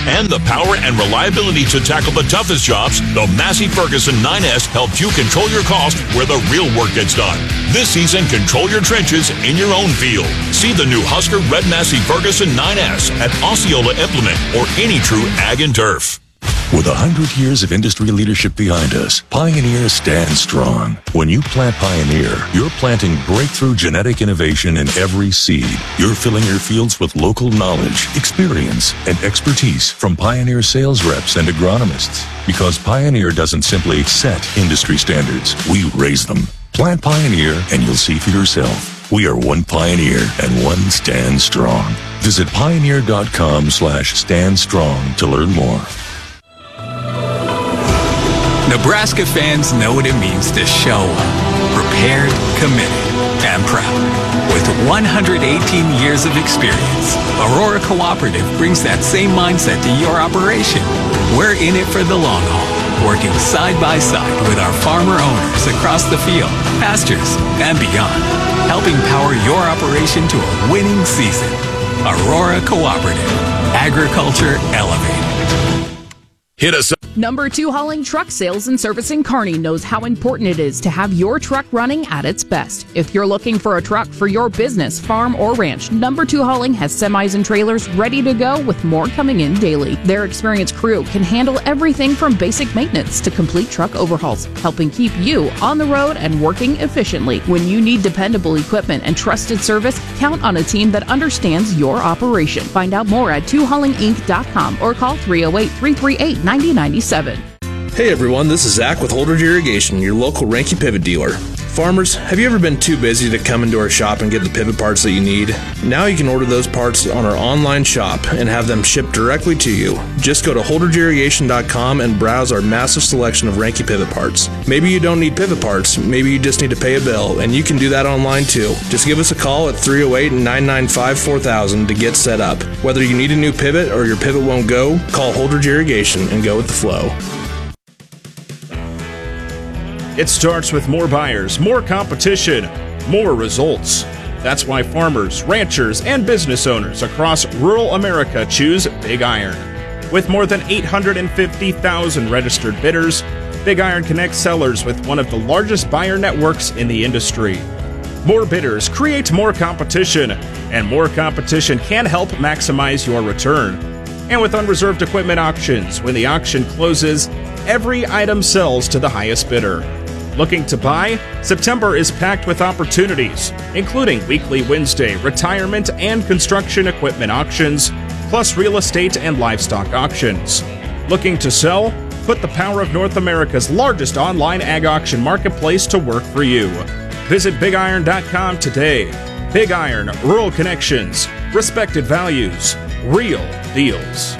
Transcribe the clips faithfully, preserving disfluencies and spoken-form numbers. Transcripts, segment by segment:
and the power and reliability to tackle the toughest jobs, the Massey Ferguson nine S helps you control your cost where the real work gets done. This season, control your trenches in your own field. See the new Husker Red Massey Ferguson nine S at Osceola Implement or any true ag and turf. With a hundred years of industry leadership behind us, Pioneer stands strong. When you plant Pioneer, you're planting breakthrough genetic innovation in every seed. You're filling your fields with local knowledge, experience, and expertise from Pioneer sales reps and agronomists. Because Pioneer doesn't simply set industry standards, we raise them. Plant Pioneer and you'll see for yourself. We are one Pioneer and one Stand Strong. Visit pioneer.com slash stand strong to learn more. Nebraska fans know what it means to show up, prepared, committed, and proud. With one hundred eighteen years of experience, Aurora Cooperative brings that same mindset to your operation. We're in it for the long haul, working side by side with our farmer owners across the field, pastures, and beyond, helping power your operation to a winning season. Aurora Cooperative, agriculture elevated. Hit us up. Number two Hauling Truck Sales and Service in Kearney knows how important it is to have your truck running at its best. If you're looking for a truck for your business, farm, or ranch, Number two Hauling has semis and trailers ready to go with more coming in daily. Their experienced crew can handle everything from basic maintenance to complete truck overhauls, helping keep you on the road and working efficiently. When you need dependable equipment and trusted service, count on a team that understands your operation. Find out more at two hauling inc dot com or call three oh eight, three three eight, nine oh nine seven. Hey everyone, this is Zach with Holdridge Irrigation, your local Ranky Pivot dealer. Farmers, have you ever been too busy to come into our shop and get the pivot parts that you need? Now you can order those parts on our online shop and have them shipped directly to you. Just go to holdridge irrigation dot com and browse our massive selection of Ranky pivot parts. Maybe you don't need pivot parts, maybe you just need to pay a bill, and you can do that online too. Just give us a call at three oh eight, nine nine five, four thousand to get set up. Whether you need a new pivot or your pivot won't go, call Holdridge Irrigation and go with the flow. It starts with more buyers, more competition, more results. That's why farmers, ranchers, and business owners across rural America choose Big Iron. With more than eight hundred fifty thousand registered bidders, Big Iron connects sellers with one of the largest buyer networks in the industry. More bidders create more competition, and more competition can help maximize your return. And with unreserved equipment auctions, when the auction closes, every item sells to the highest bidder. Looking to buy? September is packed with opportunities, including weekly Wednesday retirement and construction equipment auctions, plus real estate and livestock auctions. Looking to sell? Put the power of North America's largest online ag auction marketplace to work for you. Visit big iron dot com today. Big Iron, rural connections, respected values, real deals.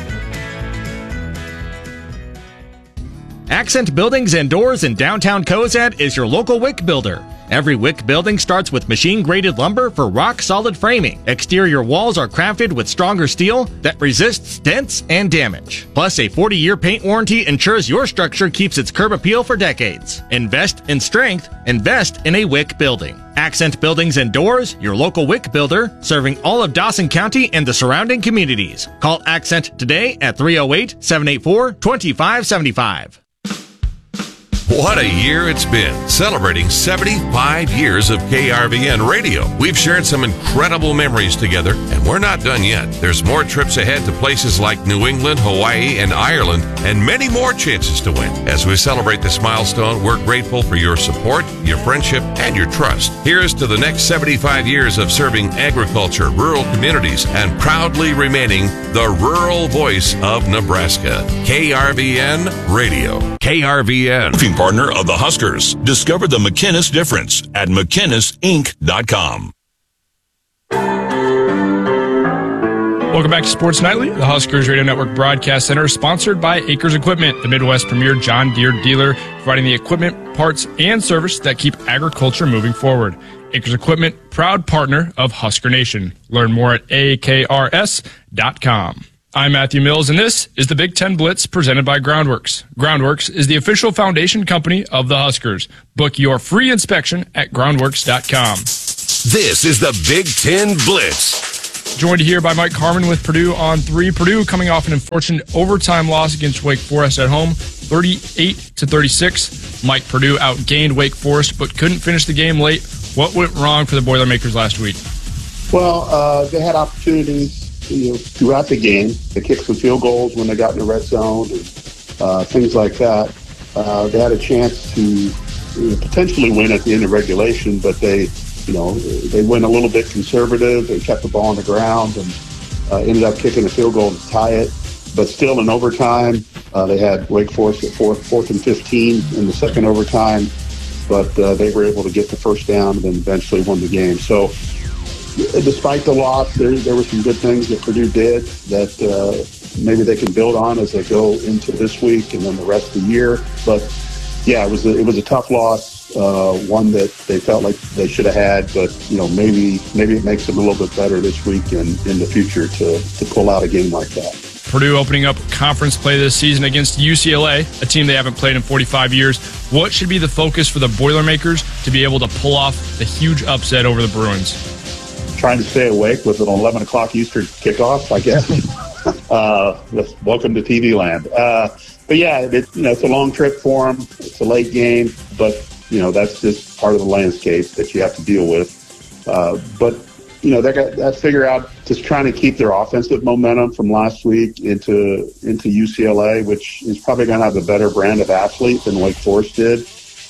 Accent Buildings and Doors in downtown Cozad is your local wick builder. Every wick building starts with machine-graded lumber for rock-solid framing. Exterior walls are crafted with stronger steel that resists dents and damage. Plus, a forty-year paint warranty ensures your structure keeps its curb appeal for decades. Invest in strength. Invest in a wick building. Accent Buildings and Doors, your local wick builder, serving all of Dawson County and the surrounding communities. Call Accent today at three oh eight, seven eight four, two five seven five. What a year it's been, celebrating seventy-five years of K R V N radio. We've shared some incredible memories together, and we're not done yet. There's more trips ahead to places like New England, Hawaii, and Ireland, and many more chances to win. As we celebrate this milestone, we're grateful for your support, your friendship, and your trust. Here's to the next seventy-five years of serving agriculture, rural communities, and proudly remaining the rural voice of Nebraska. K R V N Radio. K R V N. Partner of the Huskers. Discover the McInnes difference at mcinnes inc dot com. Welcome back to Sports Nightly. The Huskers Radio Network Broadcast Center is sponsored by Acres Equipment, the Midwest premier John Deere dealer, providing the equipment, parts, and service that keep agriculture moving forward. Acres Equipment, proud partner of Husker Nation. Learn more at A K R S dot com. I'm Matthew Mills, and this is the Big Ten Blitz presented by Groundworks. Groundworks is the official foundation company of the Huskers. Book your free inspection at groundworks dot com. This is the Big Ten Blitz. Joined here by Mike Harmon with Purdue on three. Purdue coming off an unfortunate overtime loss against Wake Forest at home, thirty-eight to thirty-six. Mike, Purdue outgained Wake Forest but couldn't finish the game late. What went wrong for the Boilermakers last week? Well, uh, they had opportunities, you know, throughout the game. They kicked some field goals when they got in the red zone and uh, things like that. Uh, they had a chance to you know, potentially win at the end of regulation, but they, you know, they went a little bit conservative. They kept the ball on the ground and uh, ended up kicking a field goal to tie it. But still, in overtime, uh, they had Wake Forest at fourth, fourth and fifteen in the second overtime. But uh, they were able to get the first down and then eventually won the game. So, despite the loss, there there were some good things that Purdue did that uh, maybe they can build on as they go into this week and then the rest of the year. But yeah, it was a, it was a tough loss, uh, one that they felt like they should have had. But you know, maybe maybe it makes them a little bit better this week and in the future to to pull out a game like that. Purdue opening up conference play this season against U C L A, a team they haven't played in forty-five years. What should be the focus for the Boilermakers to be able to pull off the huge upset over the Bruins? Trying to stay awake with an eleven o'clock Eastern kickoff, I guess. uh, welcome to T V land. Uh, but yeah, it, you know, it's a long trip for them. It's a late game, but you know that's just part of the landscape that you have to deal with. Uh, but you know, they got that figure out just trying to keep their offensive momentum from last week into into U C L A, which is probably going to have a better brand of athlete than Wake Forest did.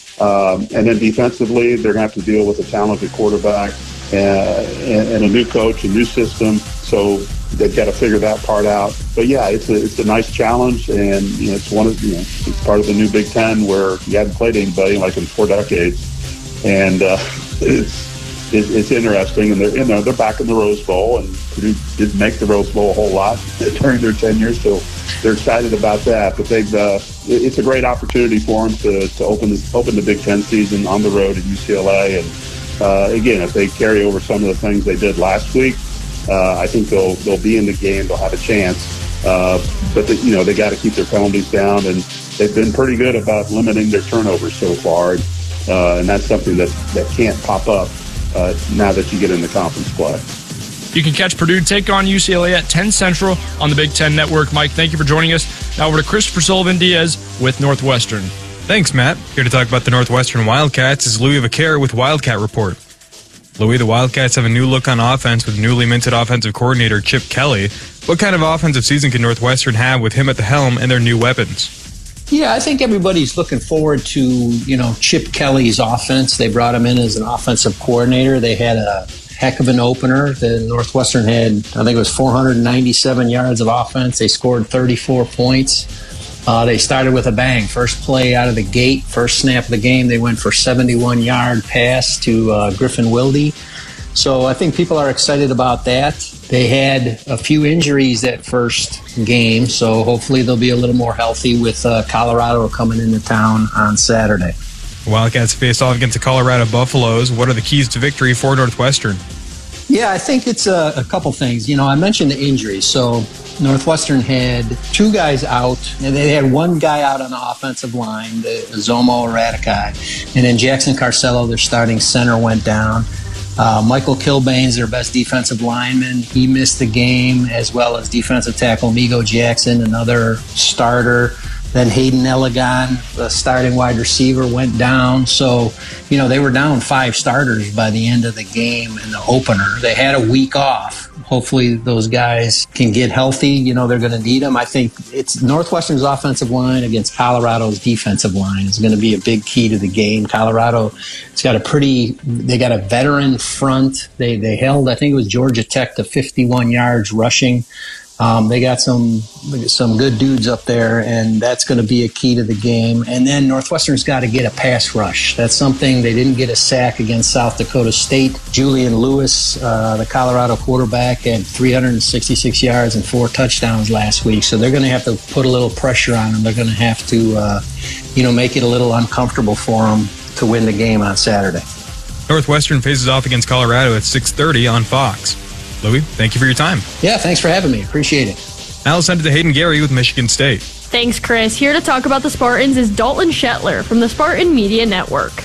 Um, and then defensively, they're going to have to deal with a talented quarterback and, and a new coach, a new system. So they've got to figure that part out. But yeah, it's a it's a nice challenge, and you know, it's one of you know it's part of the new Big Ten where you hadn't played anybody like in four decades, and uh, it's. It's interesting, and they're you know they're back in the Rose Bowl, and Purdue didn't make the Rose Bowl a whole lot during their tenure, so they're excited about that. But they've uh, it's a great opportunity for them to, to open the open the Big Ten season on the road at U C L A, and uh, again, if they carry over some of the things they did last week, uh, I think they'll they'll be in the game. They'll have a chance, uh, but the, you know they got to keep their penalties down, and they've been pretty good about limiting their turnovers so far, uh, and that's something that that can't pop up. Uh, now that you get into conference play. You can catch Purdue take on U C L A at ten Central on the Big Ten Network. Mike, thank you for joining us. Now over to Christopher Sullivan-Diaz with Northwestern. Thanks, Matt. Here to talk about the Northwestern Wildcats is Louis Vaquer with Wildcat Report. Louis, the Wildcats have a new look on offense with newly minted offensive coordinator Chip Kelly. What kind of offensive season can Northwestern have with him at the helm and their new weapons? Yeah, I think everybody's looking forward to, you know, Chip Kelly's offense. They brought him in as an offensive coordinator. They had a heck of an opener. The Northwestern had, I think it was four hundred ninety-seven yards of offense. They scored thirty-four points. Uh, they started with a bang. First play out of the gate, first snap of the game, they went for seventy-one yard pass to uh, Griffin Wilde. So I think people are excited about that. They had a few injuries that first game, so hopefully they'll be a little more healthy with uh, Colorado coming into town on Saturday. The Wildcats face off against the Colorado Buffaloes. What are the keys to victory for Northwestern? Yeah, I think it's a, a couple things. You know, I mentioned the injuries. So Northwestern had two guys out, and they had one guy out on the offensive line, the, the Zomo Ratikai, and then Jackson Carcello, their starting center, went down. Uh, Michael Kilbane's their best defensive lineman. He missed the game, as well as defensive tackle Migo Jackson, another starter. Then Hayden Elegant, the starting wide receiver, went down. So, you know, they were down five starters by the end of the game in the opener. They had a week off. Hopefully those guys can get healthy. You know, they're going to need them. I think it's Northwestern's offensive line against Colorado's defensive line is going to be a big key to the game. Colorado, it's got a pretty, they got a veteran front. They, they held, I think it was Georgia Tech to fifty-one yards rushing. Um, they got some some good dudes up there, and that's going to be a key to the game. And then Northwestern's got to get a pass rush. That's something they didn't get a sack against South Dakota State. Julian Lewis, uh, the Colorado quarterback, had three hundred sixty-six yards and four touchdowns last week. So they're going to have to put a little pressure on them. They're going to have to, uh, you know, make it a little uncomfortable for them to win the game on Saturday. Northwestern faces off against Colorado at six thirty on Fox. Louis, thank you for your time. Yeah, thanks for having me. Appreciate it. Now let's send it to Hayden Gary with Michigan State. Thanks, Chris. Here to talk about the Spartans is Dalton Shetler from the Spartan Media Network.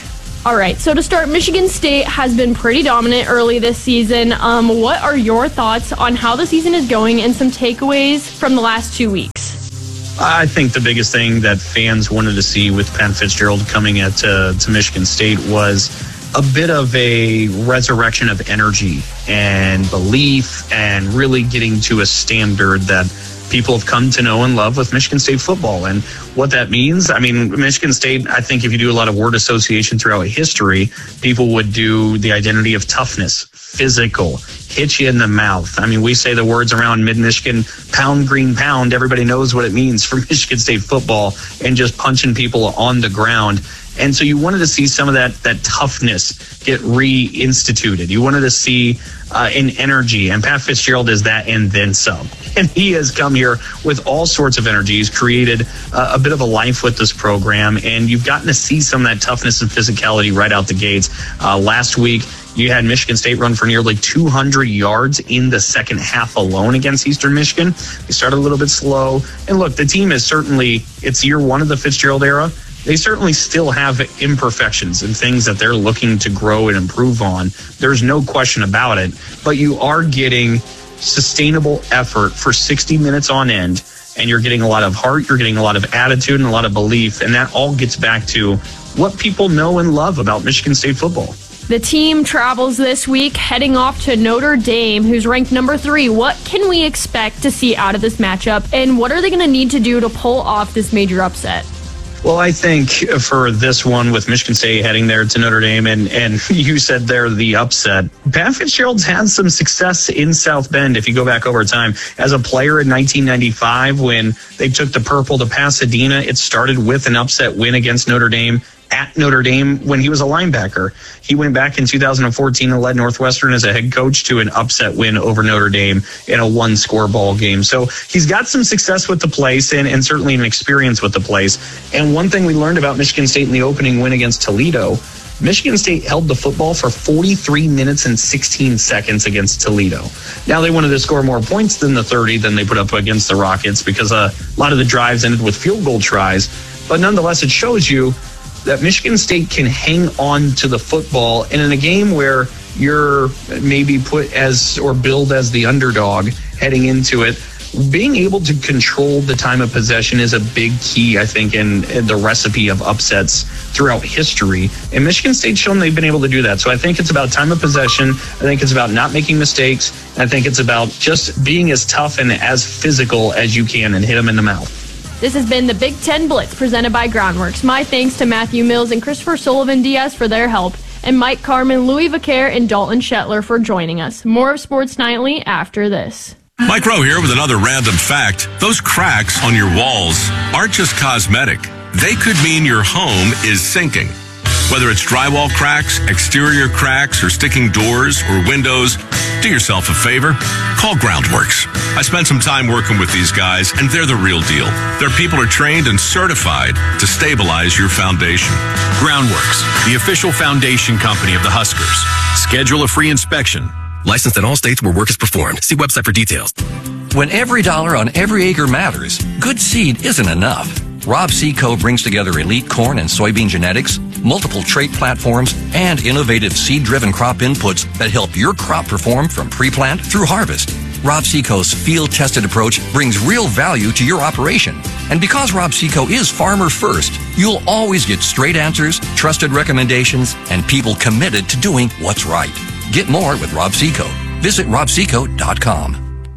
All right, so to start, Michigan State has been pretty dominant early this season. Um, what are your thoughts on how the season is going and some takeaways from the last two weeks? I think the biggest thing that fans wanted to see with Pat Fitzgerald coming at uh, to Michigan State was a bit of a resurrection of energy and belief and really getting to a standard that people have come to know and love with Michigan State football. And what that means, I mean, Michigan State, I think if you do a lot of word association throughout history, people would do the identity of toughness, physical, hit you in the mouth. I mean, we say the words around Mid-Michigan, pound, green, pound. Everybody knows what it means for Michigan State football and just punching people on the ground. And so you wanted to see some of that that toughness get reinstituted. You wanted to see uh, an energy, and Pat Fitzgerald is that and then some. And he has come here with all sorts of energy. He's created uh, a bit of a life with this program, and you've gotten to see some of that toughness and physicality right out the gates. Uh, last week, you had Michigan State run for nearly two hundred yards in the second half alone against Eastern Michigan. They started a little bit slow. And look, the team is certainly, it's year one of the Fitzgerald era. They certainly still have imperfections and things that they're looking to grow and improve on. There's no question about it. But you are getting sustainable effort for sixty minutes on end, and you're getting a lot of heart, you're getting a lot of attitude and a lot of belief, and that all gets back to what people know and love about Michigan State football. The team travels this week, heading off to Notre Dame, who's ranked number three. What can we expect to see out of this matchup, and what are they going to need to do to pull off this major upset? Well, I think for this one with Michigan State heading there to Notre Dame, and, and you said there the upset, Pat Fitzgerald's had some success in South Bend if you go back over time. As a player in nineteen ninety-five, when they took the purple to Pasadena, it started with an upset win against Notre Dame at Notre Dame when he was a linebacker. He went back in two thousand fourteen and led Northwestern as a head coach to an upset win over Notre Dame in a one-score ball game. So he's got some success with the place and, and certainly an experience with the place. And one thing we learned about Michigan State in the opening win against Toledo, Michigan State held the football for forty-three minutes and sixteen seconds against Toledo. Now, they wanted to score more points than the thirty than they put up against the Rockets because uh, a lot of the drives ended with field goal tries. But nonetheless, it shows you that Michigan State can hang on to the football, and in a game where you're maybe put as or billed as the underdog heading into it, being able to control the time of possession is a big key, I think, in, in the recipe of upsets throughout history. And Michigan State's shown they've been able to do that. So I think it's about time of possession. I think it's about not making mistakes. I think it's about just being as tough and as physical as you can and hit them in the mouth. This has been the Big Ten Blitz presented by Groundworks. My thanks to Matthew Mills and Christopher Sullivan-Diaz for their help, and Mike Carmen, Louis Vaquer, and Dalton Shetler for joining us. More of Sports Nightly after this. Mike Rowe here with another random fact. Those cracks on your walls aren't just cosmetic. They could mean your home is sinking. Whether it's drywall cracks, exterior cracks, or sticking doors or windows, do yourself a favor. Call Groundworks. I spent some time working with these guys, and they're the real deal. Their people are trained and certified to stabilize your foundation. Groundworks, the official foundation company of the Huskers. Schedule a free inspection. Licensed in all states where work is performed. See website for details. When every dollar on every acre matters, good seed isn't enough. Rob Seco brings together elite corn and soybean genetics, multiple trait platforms, and innovative seed-driven crop inputs that help your crop perform from pre-plant through harvest. Rob Seco's field-tested approach brings real value to your operation. And because Rob Seco is farmer first, you'll always get straight answers, trusted recommendations, and people committed to doing what's right. Get more with Rob Seco. Visit rob seco dot com.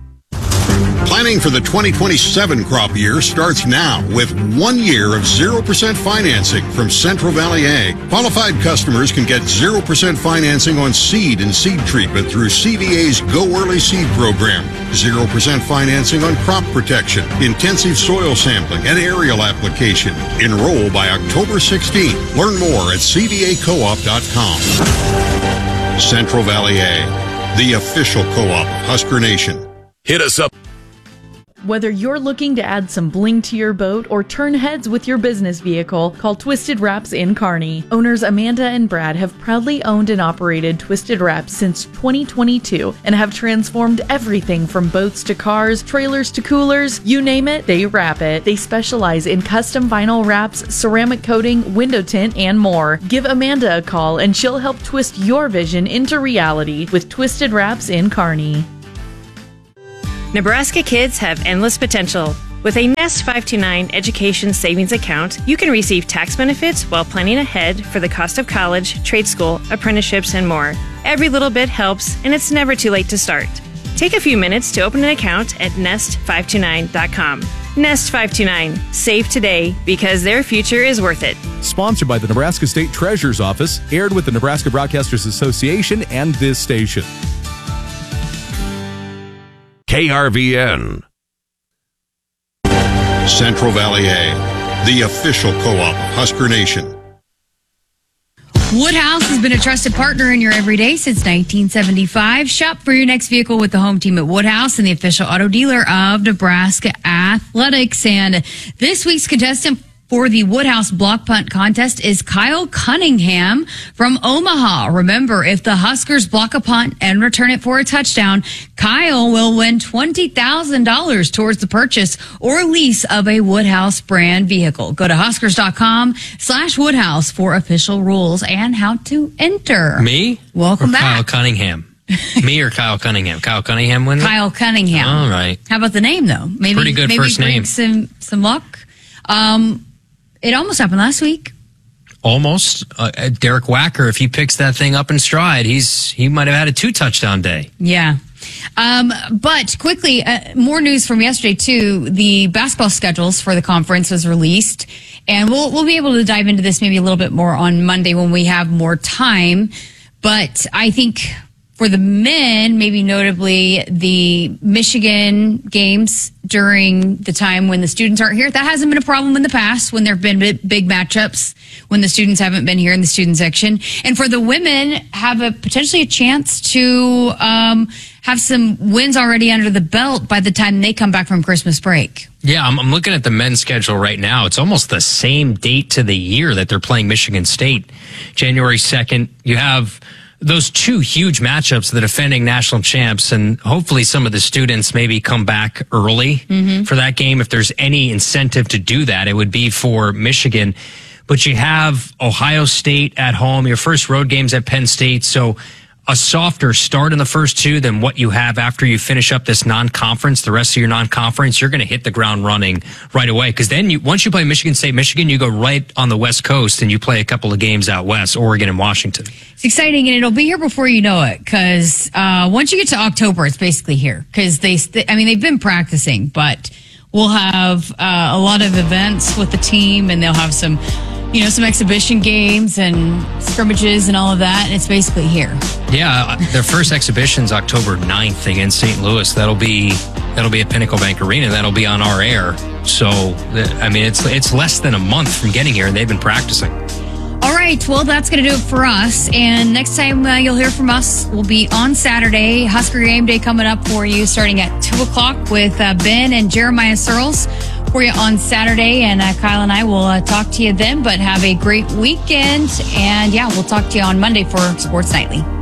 Planning for the twenty twenty-seven crop year starts now with one year of zero percent financing from Central Valley Ag. Qualified customers can get zero percent financing on seed and seed treatment through C V A's Go Early Seed program. zero percent financing on crop protection, intensive soil sampling, and aerial application. Enroll by October sixteenth. Learn more at c v a co op dot com. Central Valley Ag, the official co-op of Husker Nation. Hit us up. Whether you're looking to add some bling to your boat or turn heads with your business vehicle, call Twisted Wraps in Kearney. Owners Amanda and Brad have proudly owned and operated Twisted Wraps since twenty twenty-two and have transformed everything from boats to cars, trailers to coolers, you name it, they wrap it. They specialize in custom vinyl wraps, ceramic coating, window tint, and more. Give Amanda a call and she'll help twist your vision into reality with Twisted Wraps in Kearney. Nebraska kids have endless potential. With a Nest five two nine Education Savings Account, you can receive tax benefits while planning ahead for the cost of college, trade school, apprenticeships, and more. Every little bit helps, and it's never too late to start. Take a few minutes to open an account at nest five two nine dot com. Nest five two nine. Save today because their future is worth it. Sponsored by the Nebraska State Treasurer's Office, aired with the Nebraska Broadcasters Association and this station. K R V N. Central Valley Ag, the official co-op of Husker Nation. Woodhouse has been a trusted partner in your everyday since nineteen seventy-five. Shop for your next vehicle with the home team at Woodhouse and the official auto dealer of Nebraska Athletics. And this week's contestant for the Woodhouse Block Punt Contest is Kyle Cunningham from Omaha. Remember, if the Huskers block a punt and return it for a touchdown, Kyle will win twenty thousand dollars towards the purchase or lease of a Woodhouse brand vehicle. Go to huskers.com slash Woodhouse for official rules and how to enter. Me? Welcome or back. Kyle Cunningham. Me or Kyle Cunningham? Kyle Cunningham wins it? Kyle Cunningham. All right. How about the name, though? Maybe, Pretty good maybe first bring name. Some, some luck. Um, It almost happened last week. Almost. Uh, Derek Wacker, if he picks that thing up in stride, he's he might have had a two touchdown day. Yeah. Um, but quickly, uh, more news from yesterday too. The basketball schedules for the conference was released, and we'll we'll be able to dive into this maybe a little bit more on Monday when we have more time. But I think for the men, maybe notably the Michigan games during the time when the students aren't here, that hasn't been a problem in the past when there have been big matchups when the students haven't been here in the student section. And for the women, have a potentially a chance to um, have some wins already under the belt by the time they come back from Christmas break. Yeah, I'm, I'm looking at the men's schedule right now. It's almost the same date to the year that they're playing Michigan State. January second, you have those two huge matchups, the defending national champs, and hopefully some of the students maybe come back early mm-hmm. for that game. If there's any incentive to do that, it would be for Michigan. But you have Ohio State at home, your first road game's at Penn State, so a softer start in the first two than what you have after you finish up this non-conference. The rest of your non-conference, you're going to hit the ground running right away. Because then you, once you play Michigan State, Michigan, you go right on the West Coast and you play a couple of games out west, Oregon and Washington. It's exciting, and it'll be here before you know it. Because uh, once you get to October, it's basically here. Because they, st- I mean, they've been practicing, but we'll have uh, a lot of events with the team, and they'll have some, you know, some exhibition games and scrimmages and all of that. And it's basically here. Yeah, their first exhibition's October ninth against Saint Louis. That'll be that'll be at Pinnacle Bank Arena. That'll be on our air. So, I mean, it's it's less than a month from getting here, and they've been practicing. All right, well, that's going to do it for us. And next time uh, you'll hear from us will be on Saturday. Husker Game Day coming up for you starting at two o'clock with uh, Ben and Jeremiah Searles for you on Saturday. And uh, Kyle and I will uh, talk to you then, but have a great weekend. And, yeah, we'll talk to you on Monday for Sports Nightly.